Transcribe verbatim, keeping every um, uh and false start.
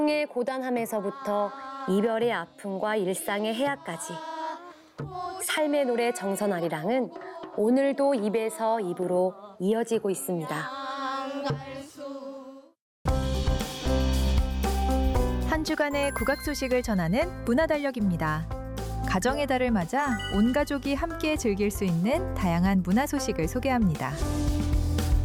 의 고단함에서부터 이별의 아픔과 일상의 해악까지 삶의 노래 정선아리랑은 오늘도 입에서 입으로 이어지고 있습니다. 한 주간의 국악 소식을 전하는 문화달력입니다. 가정의 달을 맞아 온 가족이 함께 즐길 수 있는 다양한 문화 소식을 소개합니다.